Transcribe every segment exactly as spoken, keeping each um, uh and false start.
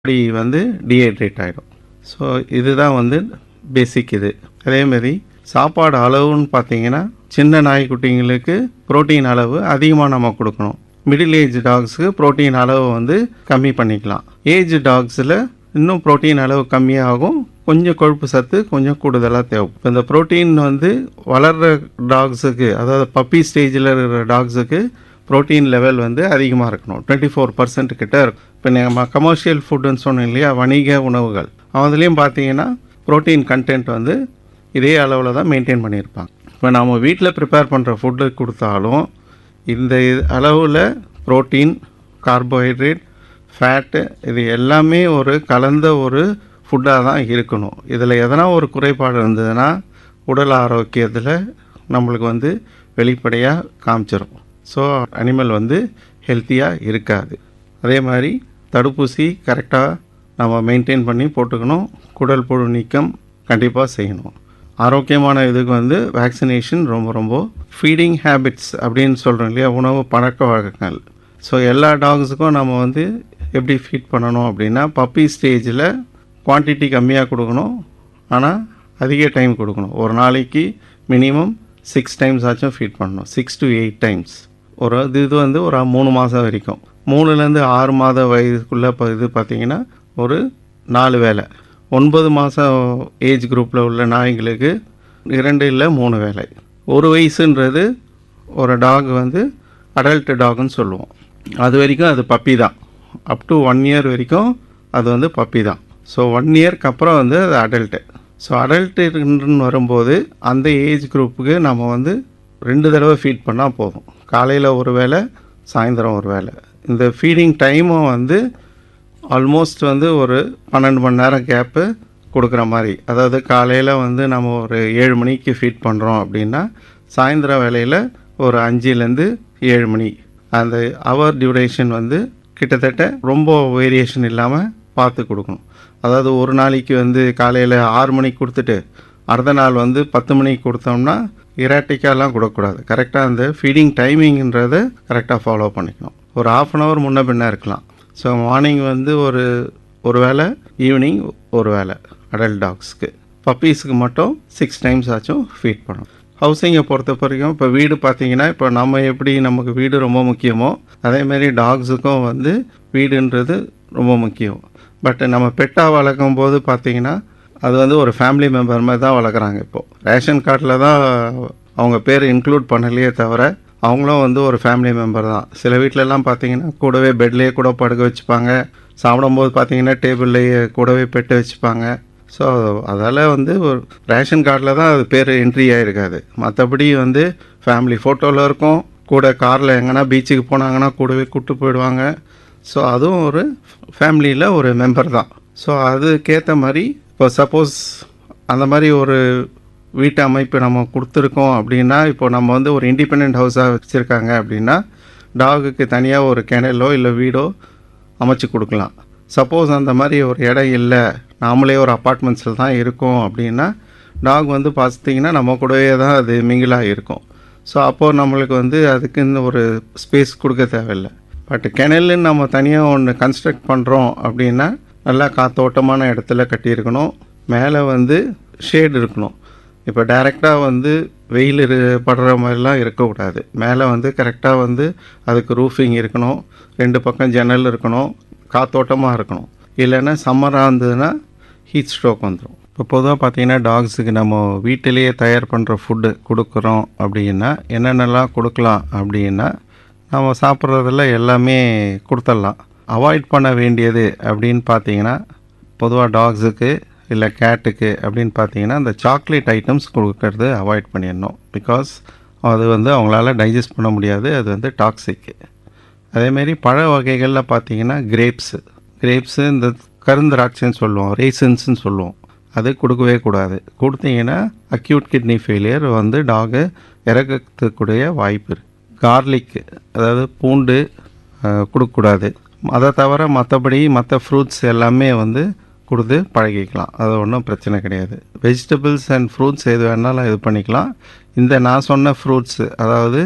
பாடி வந்து டீஹைட்ரேட் ஆகிடும். ஸோ இதுதான் வந்து பேசிக் இது. அதேமாரி சாப்பாடு அளவுன்னு பார்த்தீங்கன்னா சின்ன நாய்க்குட்டிங்களுக்கு புரோட்டீன் அளவு அதிகமாக நம்ம கொடுக்கணும். மிடில் ஏஜ் டாக்ஸுக்கு புரோட்டீன் அளவு வந்து கம்மி பண்ணிக்கலாம். ஏஜ் டாக்ஸில் இன்னும் புரோட்டீன் அளவு கம்மியாகும், கொஞ்சம் கொழுப்பு சத்து கொஞ்சம் கூடுதலாக தேவை. இப்போ இந்த புரோட்டீன் வந்து வளர்கிற டாக்ஸுக்கு, அதாவது பப்பி ஸ்டேஜில் இருக்கிற டாக்ஸுக்கு புரோட்டீன் லெவல் வந்து அதிகமாக இருக்கணும். டுவெண்ட்டி ஃபோர் பர்சன்ட் கிட்ட இருக்கும். இப்போ நம்ம கமர்ஷியல் ஃபுட்டுன்னு சொன்னோம் இல்லையா, வணிக உணவுகள், அதுலேயும் பார்த்தீங்கன்னா புரோட்டீன் கண்டென்ட் வந்து இதே அளவில் தான் மெயின்டைன் பண்ணியிருப்பாங்க. இப்போ நம்ம வீட்டில் ப்ரிப்பேர் பண்ணுற ஃபுட்டு கொடுத்தாலும் இந்த அளவில் புரோட்டீன், கார்போஹைட்ரேட், ஃபேட்டு இது எல்லாமே ஒரு கலந்த ஒரு ஃபுட்டாக தான் இருக்கணும். இதில் எதனா ஒரு குறைபாடு இருந்ததுன்னா உடல் ஆரோக்கியத்தில் நம்மளுக்கு வந்து வெளிப்படையாக காமிச்சிடும். ஸோ அனிமல் வந்து ஹெல்த்தியாக இருக்காது. அதே மாதிரி தடுப்பூசி கரெக்டாக நம்ம மெயின்டைன் பண்ணி போட்டுக்கணும். குடல் புழு நீக்கம் கண்டிப்பாக செய்யணும். ஆரோக்கியமான இதுக்கு வந்து வேக்சினேஷன் ரொம்ப ரொம்ப. ஃபீடிங் ஹேபிட்ஸ் அப்படின்னு சொல்கிறோம் இல்லையா, உணவு பழக்க வழக்கங்கள். ஸோ எல்லா டாக்ஸுக்கும் நம்ம வந்து எப்படி ஃபீட் பண்ணணும் அப்படின்னா, பப்பி ஸ்டேஜில் குவான்டிட்டி கம்மியாக கொடுக்கணும், ஆனால் அதிக டைம் கொடுக்கணும். ஒரு நாளைக்கு மினிமம் சிக்ஸ் டைம்ஸ் ஆச்சும் ஃபீட் பண்ணணும். Six to eight times. ஒரு இது இது வந்து ஒரு மூணு மாதம் வரைக்கும். மூணுலேருந்து ஆறு மாத வயதுக்குள்ளே இப்போ இது பார்த்திங்கன்னா ஒரு நாலு வேலை. ஒன்பது மாதம் ஏஜ் குரூப்பில் உள்ள நாய்களுக்கு இரண்டு இல்லை மூணு வேலை. ஒரு வயசுன்றது ஒரு டாக் வந்து அடல்ட் டாக்னு சொல்லுவோம். அது வரைக்கும் அது பப்பி தான். அப் டு ஒன் இயர் வரைக்கும் அது வந்து பப்பி தான். ஸோ ஒன் இயர்க்கு அப்புறம் வந்து அது அடல்ட்டு. ஸோ அடல்ட்டுன்னு வரும்போது அந்த ஏஜ் குரூப்புக்கு நம்ம வந்து ரெண்டு தடவை ஃபீட் பண்ணால் போதும். காலையில் ஒரு வேளை, சாயந்தரம் ஒரு வேளை. இந்த ஃபீடிங் டைமும் வந்து ஆல்மோஸ்ட் வந்து ஒரு பன்னெண்டு மணி நேரம் கேப்பு கொடுக்குற மாதிரி. அதாவது காலையில் வந்து நம்ம ஒரு ஏழு மணிக்கு ஃபீட் பண்ணுறோம் அப்படின்னா சாயந்தரம் வேலையில் ஒரு அஞ்சுலேருந்து ஏழு மணி. அந்த ஹவர் டியூரேஷன் வந்து கிட்டத்தட்ட ரொம்ப வேரியேஷன் இல்லாமல் பார்த்து கொடுக்கணும். அதாவது ஒரு நாளைக்கு வந்து காலையில் ஆறு மணிக்கு கொடுத்துட்டு அடுத்த நாள் வந்து பத்து மணிக்கு கொடுத்தோம்னா இராட்டிக்காலாம் கொடுக்கக்கூடாது. கரெக்டாக அந்த ஃபீடிங் டைமிங்கிறத கரெக்டாக ஃபாலோ பண்ணிக்கணும். ஒரு ஆஃப் அன் ஹவர் முன்ன பின்ன இருக்கலாம். ஸோ மார்னிங் வந்து ஒரு ஒரு வேளை, ஈவினிங் ஒரு வேளை அடல்ட் டாக்ஸ்க்கு. பப்பீஸுக்கு மட்டும் சிக்ஸ் டைம்ஸ் ஆச்சும் ஃபீட் பண்ணணும். ஹவுசிங்கை பொறுத்த வரைக்கும் இப்போ வீடு பார்த்திங்கன்னா, இப்போ நம்ம எப்படி நமக்கு வீடு ரொம்ப முக்கியமோ அதேமாரி டாக்ஸுக்கும் வந்து வீடுன்றது ரொம்ப முக்கியம். பட் நம்ம பெட்டாக வளர்க்கும் போது பார்த்திங்கன்னா அது வந்து ஒரு ஃபேமிலி மெம்பர் மாதிரி தான் வளர்க்குறாங்க. இப்போது ரேஷன் கார்டில் தான் அவங்க பேர் இன்க்ளூட் பண்ணலையே தவிர அவங்களும் வந்து ஒரு ஃபேமிலி மெம்பர் தான். சில வீட்டிலலாம் பார்த்திங்கன்னா கூடவே பெட்லேயே கூட படுக்க வச்சுப்பாங்க. சாப்பிடும்போது பார்த்திங்கன்னா டேபிள்லேயே கூடவே பெட்டு வச்சுப்பாங்க. ஸோ அதால் வந்து ஒரு ரேஷன் கார்டில் தான் அது பேர் என்ட்ரி ஆகிருக்காது. மற்றபடி வந்து ஃபேமிலி ஃபோட்டோவில் இருக்கும். கூட காரில் எங்கன்னா பீச்சுக்கு போனாங்கன்னா கூடவே கூப்பிட்டு போயிடுவாங்க. ஸோ அதுவும் ஒரு ஃபேமிலியில் ஒரு மெம்பர் தான். ஸோ அதுக்கேற்ற மாதிரி இப்போ சப்போஸ் அந்த மாதிரி ஒரு வீட்டு அமைப்பு நம்ம கொடுத்துருக்கோம் அப்படின்னா, இப்போ நம்ம வந்து ஒரு இண்டிபெண்ட் ஹவுஸாக வச்சுருக்காங்க அப்படின்னா டாகுக்கு தனியாக ஒரு கிணலோ இல்லை வீடோ அமைச்சு கொடுக்கலாம். சப்போஸ் அந்த மாதிரி ஒரு இடம் இல்லை, நாமளே ஒரு அப்பார்ட்மெண்ட்ஸில் தான் இருக்கோம் அப்படின்னா டாக் வந்து பார்த்திங்கன்னா நம்ம கூடவே தான் அது மிங்கிளாக இருக்கும். ஸோ அப்போது நம்மளுக்கு வந்து அதுக்குன்னு ஒரு ஸ்பேஸ் கொடுக்க தேவையில்லை. பட் கிணல்னு நம்ம தனியாக ஒன்று கன்ஸ்ட்ரக்ட் பண்ணுறோம் அப்படின்னா நல்லா காத்தோட்டமான இடத்துல கட்டியிருக்கணும். மேலே வந்து ஷேட் இருக்கணும். இப்போ டைரெக்டாக வந்து வெயில் படுற மாதிரிலாம் இருக்கக்கூடாது. மேலே வந்து கரெக்டாக வந்து அதுக்கு ரூஃபிங் இருக்கணும். ரெண்டு பக்கம் ஜன்னல் இருக்கணும். காத்தோட்டமாக இருக்கணும். இல்லைன்னா சம்மராக இருந்ததுன்னா ஹீட் ஸ்ட்ரோக் வந்துடும். இப்போ பொதுவாக பார்த்திங்கன்னா டாக்ஸுக்கு நம்ம வீட்டிலேயே தயார் பண்ணுற ஃபுட்டு கொடுக்குறோம் அப்படின்னா என்னென்னலாம் கொடுக்கலாம் அப்படின்னா, நம்ம சாப்பிட்றதில் எல்லாமே கொடுத்துடலாம். அவாய்ட் பண்ண வேண்டியது அப்படின்னு பார்த்தீங்கன்னா, பொதுவாக டாக்ஸுக்கு இல்லை கேட்டுக்கு அப்படின்னு பார்த்தீங்கன்னா அந்த சாக்லேட் ஐட்டம்ஸ் கொடுக்கறது அவாய்ட் பண்ணிடணும். பிகாஸ் அது வந்து அவங்களால டைஜஸ்ட் பண்ண முடியாது. அது வந்து டாக்ஸிக்கு. அதேமாரி பழ வகைகளில் பார்த்தீங்கன்னா கிரேப்ஸு கிரேப்ஸு இந்த கருந்திராட்சைன்னு சொல்லுவோம், ரேசன்ஸ்ன்னு சொல்லுவோம். அது கொடுக்கவே கூடாது. கொடுத்தீங்கன்னா அக்யூட் கிட்னி ஃபெயிலியர் வந்து டாகு இறக்கக்கூடிய வாய்ப்பு இருக்குது. கார்லிக்கு, அதாவது பூண்டு கொடுக்கக்கூடாது. அதை தவிர மற்றபடி மற்ற ஃப்ரூட்ஸ் எல்லாமே வந்து கொடுத்து பழகிக்கலாம். அது ஒன்றும் பிரச்சனை கிடையாது. வெஜிடபிள்ஸ் அண்ட் ஃப்ரூட்ஸ் எது வேணாலும் இது பண்ணிக்கலாம். இந்த நான் சொன்ன ஃப்ரூட்ஸு, அதாவது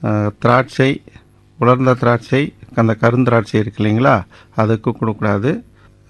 திராட்சை, உலர்ந்த திராட்சை, அந்த கருந்திராட்சை இருக்கு இல்லைங்களா, அதுக்கு கொடுக்கக்கூடாது.